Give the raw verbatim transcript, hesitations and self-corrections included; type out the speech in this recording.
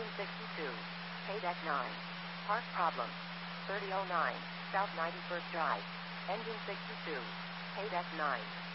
Engine sixty-two. Paydeck nine. Park problem. thirty oh nine, South ninety-first Drive. Engine sixty-two. Paydeck nine.